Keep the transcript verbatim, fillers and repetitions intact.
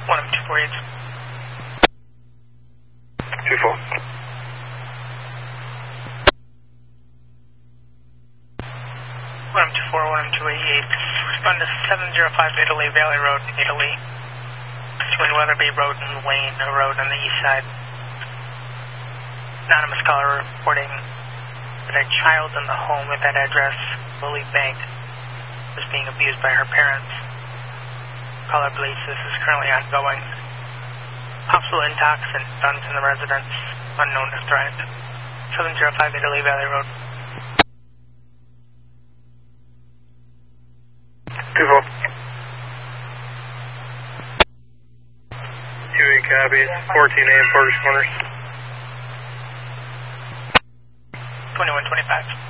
one M two four eight. two four. one M two four, one M two eighty-eight. Respond to seven zero five Italy, Valley Road, Italy. Between Weatherby Road and Wayne Road on the east side. Anonymous caller reporting that a child in the home at that address, Lily Bank, was being abused by her parents. Caller believes this is currently ongoing. Possible intox and guns in the residence, unknown to threat. seven zero five Italy, Valley Road. two four. two eight copies, fourteen A M Porter's Corners. twenty-one twenty-five.